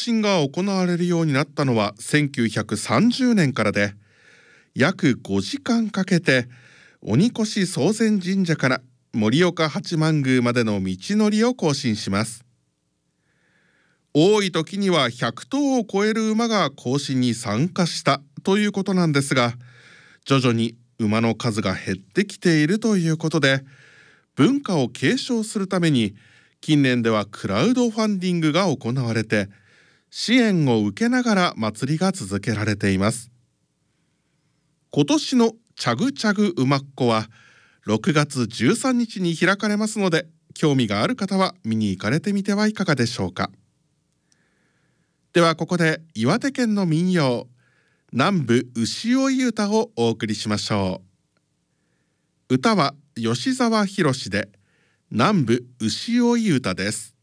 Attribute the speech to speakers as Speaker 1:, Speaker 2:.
Speaker 1: 神が行われるようになったのは1930年からで、約5時間かけて鬼越宗善神社から盛岡八幡宮までの道のりを行進します。多い時には100頭を超える馬が行進に参加したということなんですが、徐々に馬の数が減ってきているということで、文化を継承するために近年ではクラウドファンディングが行われて、支援を受けながら祭りが続けられています。今年のチャグチャグ馬コは6月13日に開かれますので、興味がある方は見に行かれてみてはいかがでしょうか。ではここで岩手県の民謡南部牛追い歌をお送りしましょう。歌は吉沢博で南部牛追い歌です。